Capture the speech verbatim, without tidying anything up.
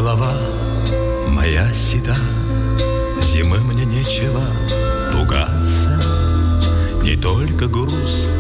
голова моя седа, зимы мне нечего пугаться, не только груз